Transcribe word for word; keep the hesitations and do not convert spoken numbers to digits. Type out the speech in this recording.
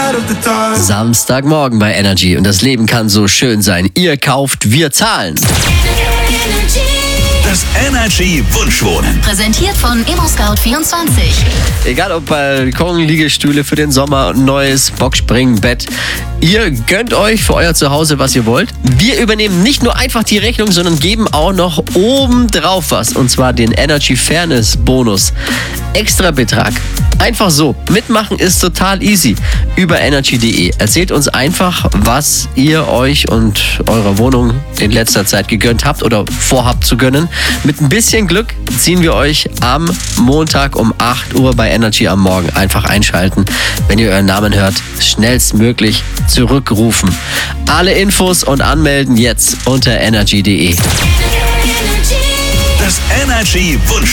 Samstagmorgen bei Energy und das Leben kann so schön sein. Ihr kauft, wir zahlen. Das Energy Wunschwohnen. Präsentiert von ImmoScout vierundzwanzig. Egal ob Balkon, Liegestühle für den Sommer, neues Boxspringen, Bett. Ihr gönnt euch für euer Zuhause, was ihr wollt. Wir übernehmen nicht nur einfach die Rechnung, sondern geben auch noch obendrauf was. Und zwar den Energy Fairness Bonus. Extra Betrag. Einfach so. Mitmachen ist total easy. Über energy punkt de. Erzählt uns einfach, was ihr euch und eurer Wohnung in letzter Zeit gegönnt habt oder vorhabt zu gönnen. Mit ein bisschen Glück ziehen wir euch am Montag um acht Uhr bei Energy am Morgen. Einfach einschalten. Wenn ihr euren Namen hört, schnellstmöglich zurückrufen. Alle Infos und anmelden jetzt unter energy punkt de. Das Energy Wunsch